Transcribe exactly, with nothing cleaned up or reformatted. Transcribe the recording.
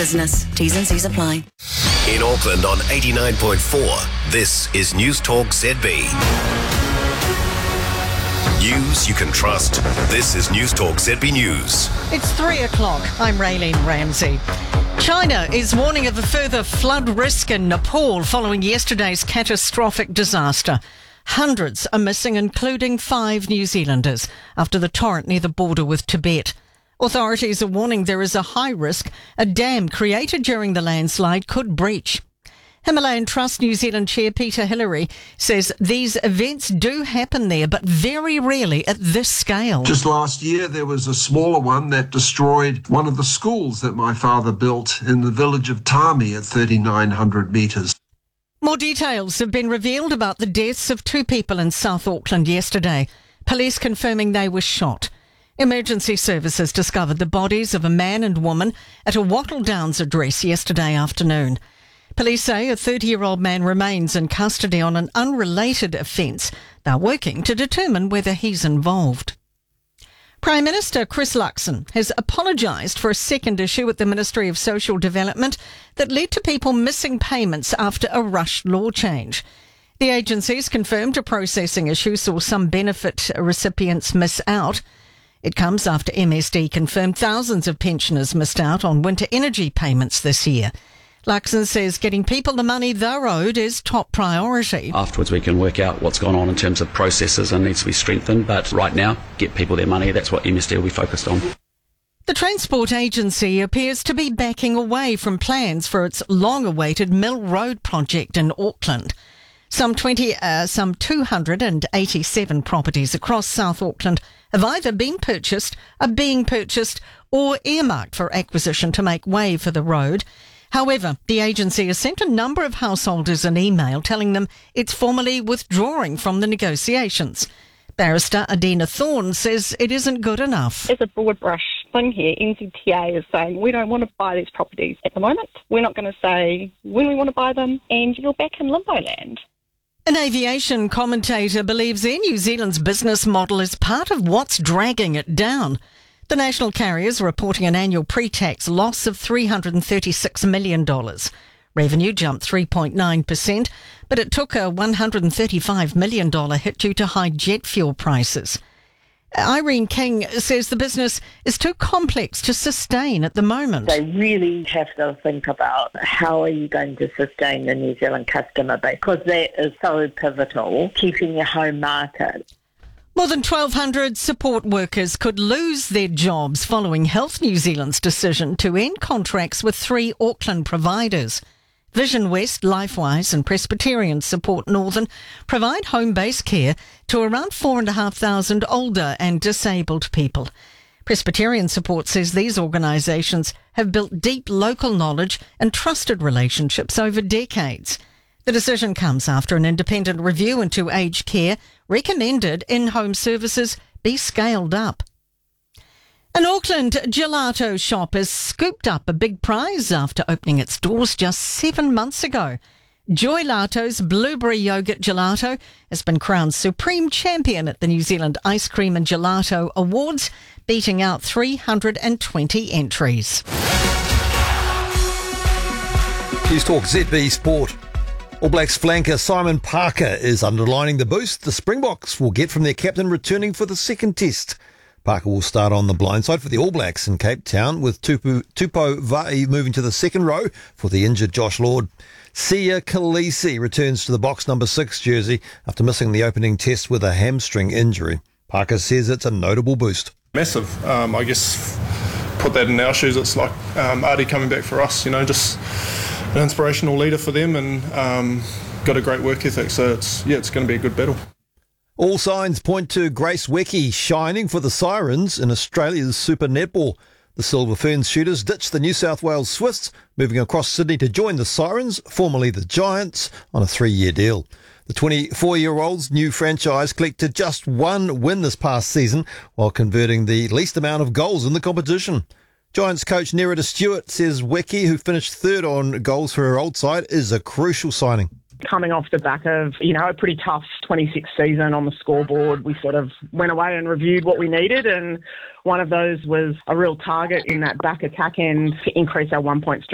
business. T's and C's apply. In Auckland on eighty-nine point four, this is News Talk Z B. News you can trust. This is News Talk Z B News. It's three o'clock. I'm Raylene Ramsey. China is warning of a further flood risk in Nepal following yesterday's catastrophic disaster. Hundreds are missing, including five New Zealanders, after the torrent near the border with Tibet. Authorities are warning there is a high risk a dam created during the landslide could breach. Himalayan Trust New Zealand Chair Peter Hillary says these events do happen there, but very rarely at this scale. Just last year, there was a smaller one that destroyed one of the schools that my father built in the village of Tami at thirty-nine hundred metres. More details have been revealed about the deaths of two people in South Auckland yesterday. Police confirming they were shot. Emergency services discovered the bodies of a man and woman at a Wattle Downs address yesterday afternoon. Police say a thirty-year-old man remains in custody on an unrelated offence. They're working to determine whether he's involved. Prime Minister Chris Luxon has apologised for a second issue at the Ministry of Social Development that led to people missing payments after a rushed law change. The agency's confirmed a processing issue saw some benefit recipients miss out. It comes after M S D confirmed thousands of pensioners missed out on winter energy payments this year. Luxon says getting people the money they're owed is top priority. Afterwards we can work out what's gone on in terms of processes and needs to be strengthened, but right now, get people their money. That's what M S D will be focused on. The Transport Agency appears to be backing away from plans for its long-awaited Mill Road project in Auckland. Some twenty, uh, some two hundred eighty-seven properties across South Auckland have either been purchased, are being purchased, or earmarked for acquisition to make way for the road. However, the agency has sent a number of householders an email telling them it's formally withdrawing from the negotiations. Barrister Adina Thorne says it isn't good enough. As a broad brush thing here, N Z T A is saying we don't want to buy these properties at the moment. We're not going to say when we want to buy them, and you're back in limbo land. An aviation commentator believes Air New Zealand's business model is part of what's dragging it down. The national carrier is reporting an annual pre-tax loss of three hundred thirty-six million dollars. Revenue jumped three point nine percent, but it took a one hundred thirty-five million dollars hit due to high jet fuel prices. Irene King says the business is too complex to sustain at the moment. They really have to think about how are you going to sustain the New Zealand customer base, because that is so pivotal, keeping your home market. More than twelve hundred support workers could lose their jobs following Health New Zealand's decision to end contracts with three Auckland providers. Vision West, Lifewise and Presbyterian Support Northern provide home-based care to around four thousand five hundred older and disabled people. Presbyterian Support says these organisations have built deep local knowledge and trusted relationships over decades. The decision comes after an independent review into aged care recommended in-home services be scaled up. An Auckland gelato shop has scooped up a big prize after opening its doors just seven months ago. Joy Lato's Blueberry Yogurt Gelato has been crowned Supreme Champion at the New Zealand Ice Cream and Gelato Awards, beating out three hundred twenty entries. News Talk Z B Sport. All Blacks flanker Simon Parker is underlining the boost the Springboks will get from their captain returning for the second test. Parker will start on the blindside for the All Blacks in Cape Town, with Tupu, Tupou Vaa'i moving to the second row for the injured Josh Lord. Sia Khaleesi returns to the box number six jersey after missing the opening test with a hamstring injury. Parker says it's a notable boost. Massive. Um, I guess put that in our shoes, it's like um, Artie coming back for us, you know, just an inspirational leader for them, and um, got a great work ethic, so it's yeah, it's going to be a good battle. All signs point to Grace Wecke shining for the Sirens in Australia's Super Netball. The Silver Ferns shooters ditched the New South Wales Swifts, moving across Sydney to join the Sirens, formerly the Giants, on a three-year deal. The twenty-four-year-olds' new franchise collected just one win this past season, while converting the least amount of goals in the competition. Giants coach Nerida Stewart says Wecke, who finished third on goals for her old side, is a crucial signing. Coming off the back of, you know, a pretty tough twenty-six season on the scoreboard, we sort of went away and reviewed what we needed, and one of those was a real target in that back attack end to increase our one-point